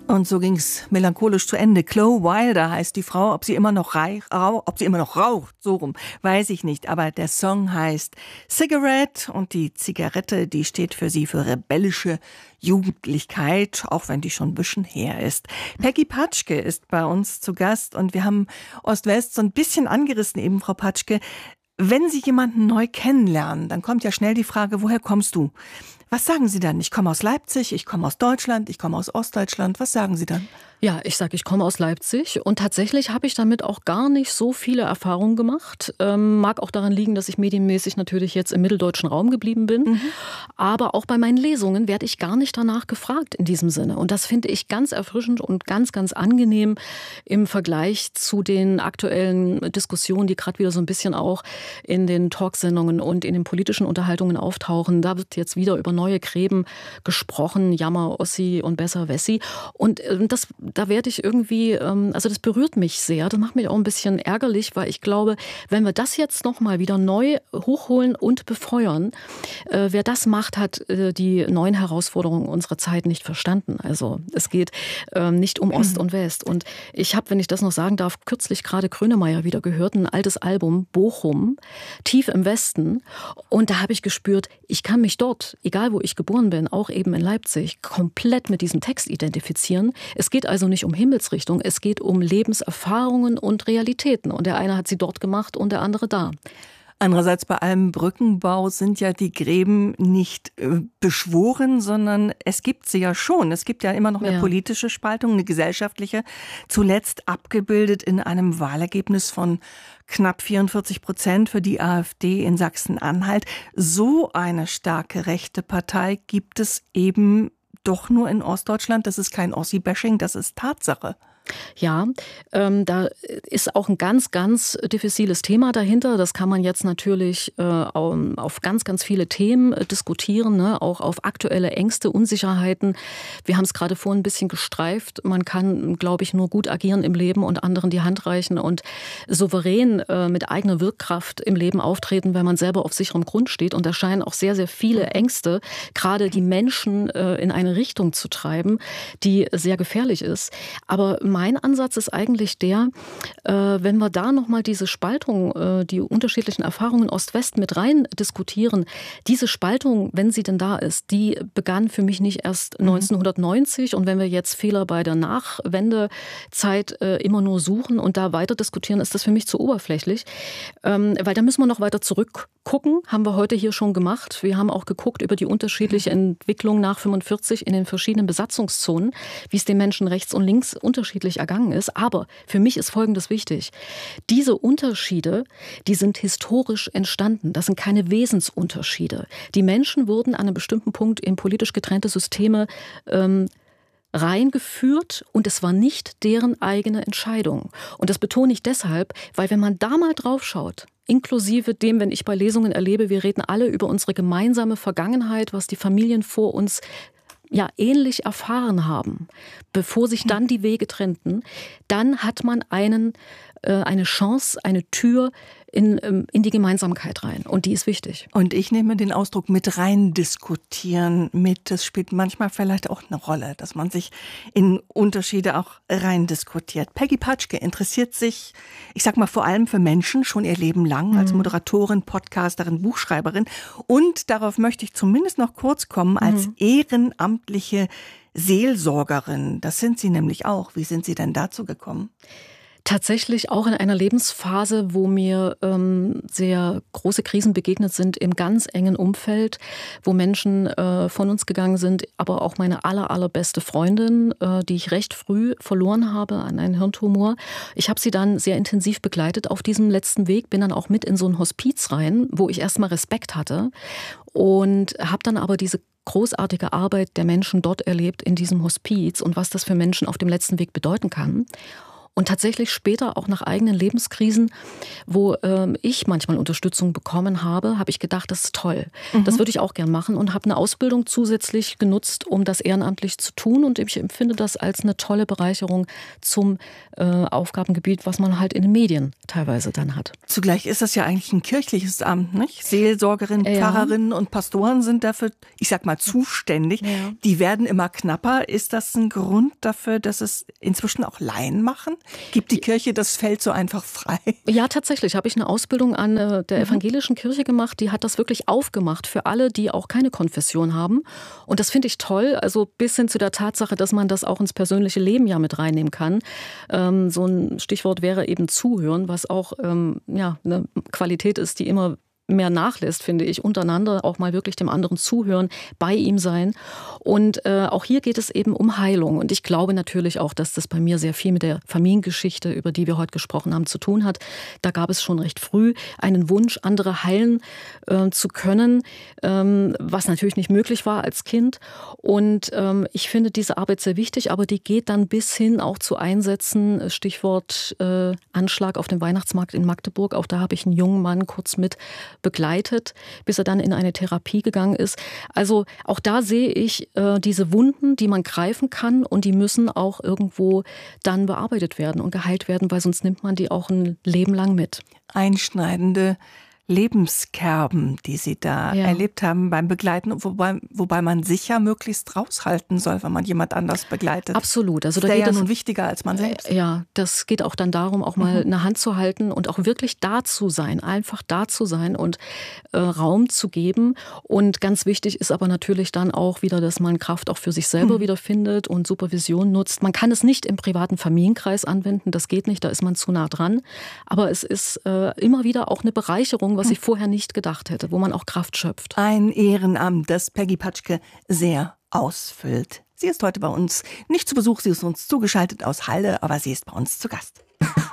Und so ging's melancholisch zu Ende. Chloe Wilder heißt die Frau. Ob sie immer noch raucht, so rum, weiß ich nicht. Aber der Song heißt Cigarette und die Zigarette, die steht für sie für rebellische Jugendlichkeit, auch wenn die schon ein bisschen her ist. Peggy Patschke ist bei uns zu Gast und wir haben Ost-West so ein bisschen angerissen eben, Frau Patschke. Wenn Sie jemanden neu kennenlernen, dann kommt ja schnell die Frage, woher kommst du? Was sagen Sie dann? Ich komme aus Leipzig, ich komme aus Deutschland, ich komme aus Ostdeutschland. Was sagen Sie dann? Ja, ich sage, ich komme aus Leipzig und tatsächlich habe ich damit auch gar nicht so viele Erfahrungen gemacht. Mag auch daran liegen, dass ich medienmäßig natürlich jetzt im mitteldeutschen Raum geblieben bin. Mhm. Aber auch bei meinen Lesungen werde ich gar nicht danach gefragt in diesem Sinne. Und das finde ich ganz erfrischend und ganz, ganz angenehm im Vergleich zu den aktuellen Diskussionen, die gerade wieder so ein bisschen auch in den Talksendungen und in den politischen Unterhaltungen auftauchen. Da wird jetzt wieder über neue Gräben gesprochen, Jammer, Ossi und besser Wessi. Und da werde ich irgendwie, also das berührt mich sehr, das macht mich auch ein bisschen ärgerlich, weil ich glaube, wenn wir das jetzt nochmal wieder neu hochholen und befeuern, wer das macht, hat die neuen Herausforderungen unserer Zeit nicht verstanden. Also es geht nicht um Ost und West. Und ich habe, wenn ich das noch sagen darf, kürzlich gerade Grönemeyer wieder gehört, ein altes Album, Bochum, tief im Westen. Und da habe ich gespürt, ich kann mich dort, egal wo ich geboren bin, auch eben in Leipzig, komplett mit diesem Text identifizieren. Es geht also nicht um Himmelsrichtung, es geht um Lebenserfahrungen und Realitäten. Und der eine hat sie dort gemacht und der andere da. Andererseits bei allem Brückenbau sind ja die Gräben nicht beschworen, sondern es gibt sie ja schon. Es gibt ja immer noch eine politische Spaltung, eine gesellschaftliche, zuletzt abgebildet in einem Wahlergebnis von knapp 44% für die AfD in Sachsen-Anhalt. So eine starke rechte Partei gibt es eben doch nur in Ostdeutschland. Das ist kein Ossi-Bashing, das ist Tatsache. Ja, da ist auch ein ganz, ganz diffiziles Thema dahinter. Das kann man jetzt natürlich auf ganz, ganz viele Themen diskutieren, ne? Auch auf aktuelle Ängste, Unsicherheiten. Wir haben es gerade vorhin ein bisschen gestreift. Man kann, glaube ich, nur gut agieren im Leben und anderen die Hand reichen und souverän mit eigener Wirkkraft im Leben auftreten, wenn man selber auf sicherem Grund steht. Und da scheinen auch sehr, sehr viele Ängste, gerade die Menschen in eine Richtung zu treiben, die sehr gefährlich ist. Aber mein Ansatz ist eigentlich der, wenn wir da nochmal diese Spaltung, die unterschiedlichen Erfahrungen Ost-West mit rein diskutieren, diese Spaltung, wenn sie denn da ist, die begann für mich nicht erst 1990 und wenn wir jetzt Fehler bei der Nachwendezeit immer nur suchen und da weiter diskutieren, ist das für mich zu oberflächlich, weil da müssen wir noch weiter zurückgucken, haben wir heute hier schon gemacht. Wir haben auch geguckt über die unterschiedliche Entwicklung nach 45 in den verschiedenen Besatzungszonen, wie es den Menschen rechts und links unterschiedlich ergangen ist. Aber für mich ist Folgendes wichtig. Diese Unterschiede, die sind historisch entstanden. Das sind keine Wesensunterschiede. Die Menschen wurden an einem bestimmten Punkt in politisch getrennte Systeme reingeführt und es war nicht deren eigene Entscheidung. Und das betone ich deshalb, weil wenn man da mal drauf schaut, inklusive dem, wenn ich bei Lesungen erlebe, wir reden alle über unsere gemeinsame Vergangenheit, was die Familien vor uns ähnlich erfahren haben, bevor sich dann die Wege trennten, dann hat man eine Chance, eine Tür in die Gemeinsamkeit rein. Und die ist wichtig. Und ich nehme den Ausdruck mit rein diskutieren mit. Das spielt manchmal vielleicht auch eine Rolle, dass man sich in Unterschiede auch rein diskutiert. Peggy Patschke interessiert sich, ich sag mal, vor allem für Menschen schon ihr Leben lang als Moderatorin, Podcasterin, Buchschreiberin. Und darauf möchte ich zumindest noch kurz kommen, als ehrenamtliche Seelsorgerin. Das sind Sie nämlich auch. Wie sind Sie denn dazu gekommen? Tatsächlich auch in einer Lebensphase, wo mir sehr große Krisen begegnet sind im ganz engen Umfeld, wo Menschen von uns gegangen sind, aber auch meine allerbeste Freundin, die ich recht früh verloren habe an einen Hirntumor. Ich habe sie dann sehr intensiv begleitet auf diesem letzten Weg, bin dann auch mit in so ein Hospiz rein, wo ich erstmal Respekt hatte und habe dann aber diese großartige Arbeit der Menschen dort erlebt in diesem Hospiz und was das für Menschen auf dem letzten Weg bedeuten kann. Und tatsächlich später auch nach eigenen Lebenskrisen, wo ich manchmal Unterstützung bekommen habe ich gedacht, das ist toll. Das würde ich auch gern machen und habe eine Ausbildung zusätzlich genutzt, um das ehrenamtlich zu tun. Und ich empfinde das als eine tolle Bereicherung zum Aufgabengebiet, was man halt in den Medien teilweise dann hat. Zugleich ist das ja eigentlich ein kirchliches Amt, nicht? Seelsorgerinnen, Pfarrerinnen und Pastoren sind dafür, ich sag mal, zuständig. Ja. Die werden immer knapper. Ist das ein Grund dafür, dass es inzwischen auch Laien machen? Gibt die Kirche das Feld so einfach frei? Ja, tatsächlich habe ich eine Ausbildung an der evangelischen Kirche gemacht. Die hat das wirklich aufgemacht für alle, die auch keine Konfession haben. Und das finde ich toll. Also bis hin zu der Tatsache, dass man das auch ins persönliche Leben ja mit reinnehmen kann. So ein Stichwort wäre eben Zuhören, was auch eine Qualität ist, die immer mehr nachlässt, finde ich, untereinander auch mal wirklich dem anderen zuhören, bei ihm sein. Und auch hier geht es eben um Heilung. Und ich glaube natürlich auch, dass das bei mir sehr viel mit der Familiengeschichte, über die wir heute gesprochen haben, zu tun hat. Da gab es schon recht früh einen Wunsch, andere heilen zu können, was natürlich nicht möglich war als Kind. Und ich finde diese Arbeit sehr wichtig, aber die geht dann bis hin auch zu Einsätzen, Stichwort Anschlag auf dem Weihnachtsmarkt in Magdeburg. Auch da habe ich einen jungen Mann kurz mit begleitet, bis er dann in eine Therapie gegangen ist. Also auch da sehe ich diese Wunden, die man greifen kann und die müssen auch irgendwo dann bearbeitet werden und geheilt werden, weil sonst nimmt man die auch ein Leben lang mit. Einschneidende Lebenskerben, die Sie da erlebt haben beim Begleiten, wobei man sich ja möglichst raushalten soll, wenn man jemand anders begleitet. Absolut. Also da geht es nun wichtiger als man selbst. Ja, das geht auch dann darum, auch mal eine Hand zu halten und auch wirklich da zu sein, einfach da zu sein und Raum zu geben. Und ganz wichtig ist aber natürlich dann auch wieder, dass man Kraft auch für sich selber wieder findet und Supervision nutzt. Man kann es nicht im privaten Familienkreis anwenden, das geht nicht, da ist man zu nah dran. Aber es ist immer wieder auch eine Bereicherung, was ich vorher nicht gedacht hätte, wo man auch Kraft schöpft. Ein Ehrenamt, das Peggy Patschke sehr ausfüllt. Sie ist heute bei uns nicht zu Besuch, sie ist uns zugeschaltet aus Halle, aber sie ist bei uns zu Gast.